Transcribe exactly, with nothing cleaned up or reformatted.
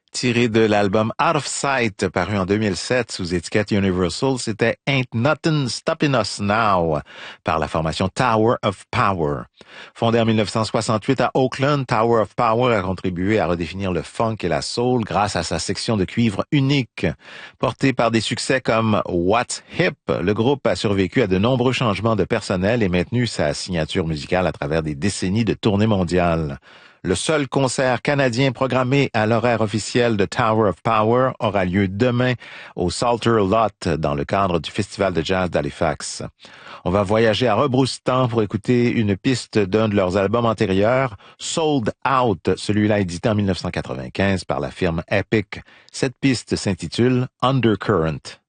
Tiré de l'album Out of Sight, paru en deux mille sept sous étiquette Universal, c'était Ain't Nothing Stopping Us Now par la formation Tower of Power. Fondée en mille neuf cent soixante-huit à Oakland, Tower of Power a contribué à redéfinir le funk et la soul grâce à sa section de cuivre unique. Porté par des succès comme What's Hip, le groupe a survécu à de nombreux changements de personnel et maintenu sa signature musicale à travers des décennies de tournées mondiales. Le seul concert canadien programmé à l'horaire officiel de Tower of Power aura lieu demain au Salter Lot dans le cadre du Festival de jazz d'Halifax. On va voyager à rebrousse-temps pour écouter une piste d'un de leurs albums antérieurs, Sold Out, celui-là édité en mille neuf cent quatre-vingt-quinze par la firme Epic. Cette piste s'intitule Undercurrent.